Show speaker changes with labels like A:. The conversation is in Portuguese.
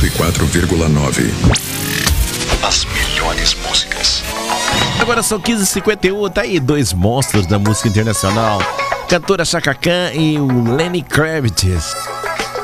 A: 104,9. As melhores músicas.
B: Agora são 15h51, tá aí dois monstros da música internacional. Cantora Chaka Khan e o Lenny Kravitz.